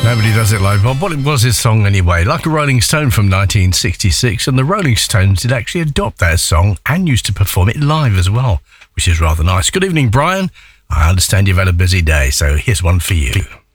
Nobody does it like Bob. What was his song anyway? Like a Rolling Stone from 1966, and the Rolling Stones did actually adopt that song and used to perform it live as well, which is rather nice. Good evening, Brian. I understand you've had a busy day, so here's one for you.